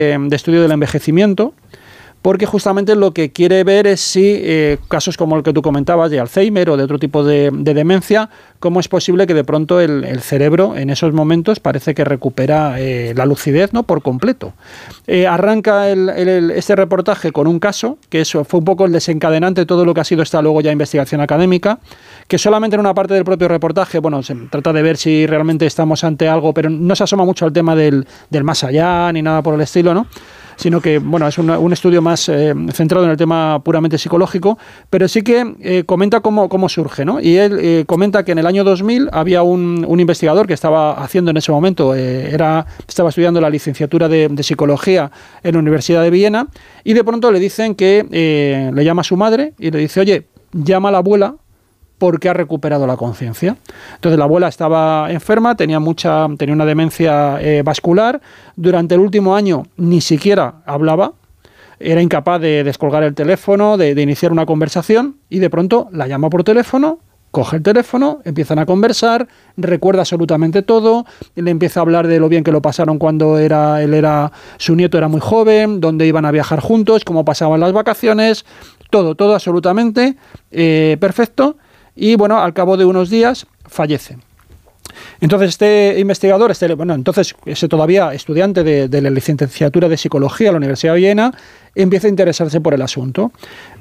de estudio del envejecimiento, porque justamente lo que quiere ver es si casos como el que tú comentabas de Alzheimer o de otro tipo de demencia, cómo es posible que de pronto el cerebro en esos momentos parece que recupera la lucidez, ¿no?, por completo. Arranca este reportaje con un caso, que eso fue un poco el desencadenante de todo lo que ha sido esta luego ya investigación académica, que solamente en una parte del propio reportaje, bueno, se trata de ver si realmente estamos ante algo, pero no se asoma mucho al tema del más allá ni nada por el estilo, ¿no?, sino que, bueno, es un estudio más centrado en el tema puramente psicológico, pero sí que comenta cómo surge, ¿no? Y él comenta que en el año 2000 había un investigador que estaba haciendo en ese momento, estaba estudiando la licenciatura de psicología en la Universidad de Viena, y de pronto le dicen que le llama a su madre y le dice, oye, llama a la abuela porque ha recuperado la conciencia. Entonces la abuela estaba enferma, tenía una demencia vascular. Durante el último año ni siquiera hablaba, era incapaz de descolgar el teléfono, de iniciar una conversación, y de pronto la llama por teléfono, coge el teléfono, empiezan a conversar, recuerda absolutamente todo, le empieza a hablar de lo bien que lo pasaron cuando su nieto era muy joven, dónde iban a viajar juntos, cómo pasaban las vacaciones, todo absolutamente perfecto. Y bueno, al cabo de unos días fallece. Entonces este investigador, ese todavía estudiante de la licenciatura de Psicología de la Universidad de Viena, empieza a interesarse por el asunto.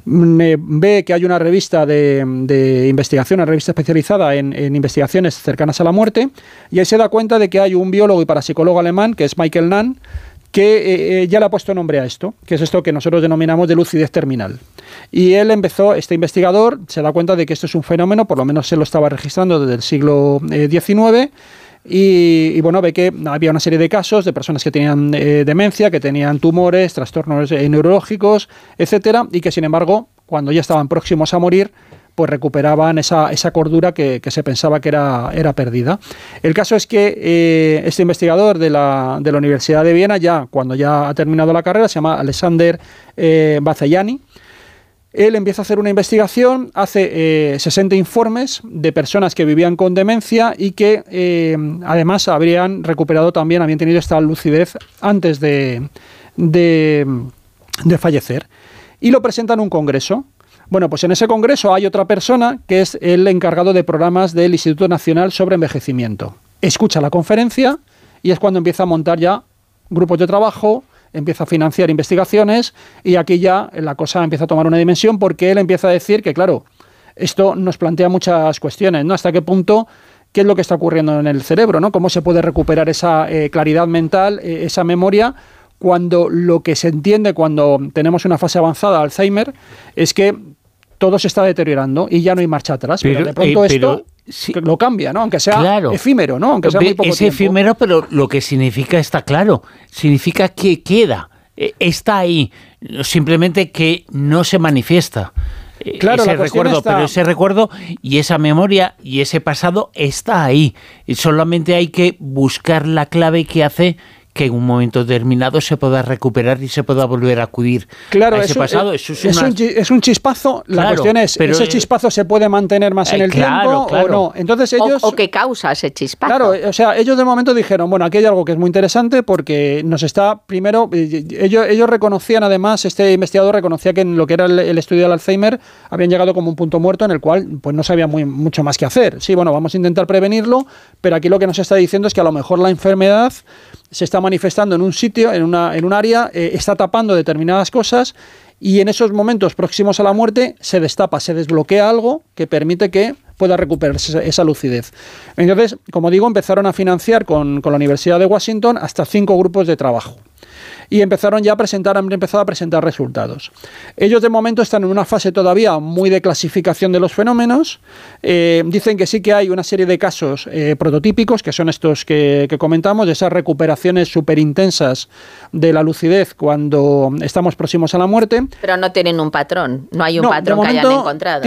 Ve que hay una revista de investigación, una revista especializada en investigaciones cercanas a la muerte, y ahí se da cuenta de que hay un biólogo y parapsicólogo alemán, que es Michael Nann, que ya le ha puesto nombre a esto, que es esto que nosotros denominamos de lucidez terminal. Y este investigador, se da cuenta de que esto es un fenómeno, por lo menos se lo estaba registrando desde el siglo XIX, y bueno, ve que había una serie de casos de personas que tenían demencia, que tenían tumores, trastornos neurológicos, etcétera, y que sin embargo, cuando ya estaban próximos a morir, pues recuperaban esa cordura que se pensaba que era perdida. El caso es que este investigador de la Universidad de Viena, cuando ya ha terminado la carrera, se llama Alexander Bazzaiani. Él empieza a hacer una investigación, hace 60 informes de personas que vivían con demencia y que además habían tenido esta lucidez antes de fallecer. Y lo presenta en un congreso. Bueno, pues en ese congreso hay otra persona que es el encargado de programas del Instituto Nacional sobre Envejecimiento. Escucha la conferencia y es cuando empieza a montar ya grupos de trabajo, empieza a financiar investigaciones, y aquí ya la cosa empieza a tomar una dimensión, porque él empieza a decir que, claro, esto nos plantea muchas cuestiones, ¿no? Hasta qué punto, qué es lo que está ocurriendo en el cerebro, ¿no? Cómo se puede recuperar esa claridad mental, esa memoria, cuando lo que se entiende cuando tenemos una fase avanzada de Alzheimer es que todo se está deteriorando y ya no hay marcha atrás. Pero de pronto esto sí, lo cambia, ¿no? Aunque sea efímero, ¿no? Aunque sea muy poco tiempo. Es efímero, pero lo que significa está claro. Significa que queda, está ahí, simplemente que no se manifiesta. Claro, ese recuerdo, pero ese recuerdo y esa memoria y ese pasado está ahí. Y solamente hay que buscar la clave que hace que en un momento determinado se pueda recuperar y se pueda volver a acudir a ese pasado. Es un chispazo. La cuestión es, ¿ese chispazo se puede mantener más en el tiempo o no? Entonces ellos... ¿O qué causa ese chispazo? Claro, o sea, ellos de momento dijeron, bueno, aquí hay algo que es muy interesante porque nos está, primero, ellos reconocían además, este investigador reconocía que en lo que era el estudio del Alzheimer habían llegado como un punto muerto en el cual pues no sabía mucho más que hacer. Sí, bueno, vamos a intentar prevenirlo, pero aquí lo que nos está diciendo es que a lo mejor la enfermedad se está manifestando en un sitio, en un área, está tapando determinadas cosas, y en esos momentos próximos a la muerte se destapa, se desbloquea algo que permite que pueda recuperarse esa lucidez. Entonces, como digo, empezaron a financiar con la Universidad de Washington hasta 5 grupos de trabajo. Y han empezado a presentar resultados. Ellos de momento están en una fase todavía muy de clasificación de los fenómenos. Dicen que sí que hay una serie de casos prototípicos, que son estos que comentamos, de esas recuperaciones súper intensas de la lucidez cuando estamos próximos a la muerte. Pero no tienen un patrón, no hay un patrón que hayan encontrado.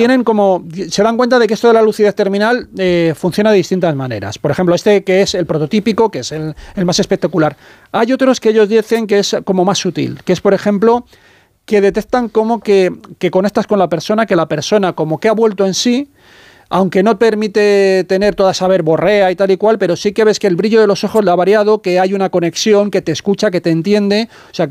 Se dan cuenta de que esto de la lucidez terminal funciona de distintas maneras. Por ejemplo, este que es el prototípico, que es el más espectacular. Hay otros que ellos dicen que es como más sutil, que es, por ejemplo, que detectan como que conectas con la persona, que la persona como que ha vuelto en sí, aunque no permite tener toda esa verborrea y tal y cual, pero sí que ves que el brillo de los ojos le ha variado, que hay una conexión, que te escucha, que te entiende, o sea,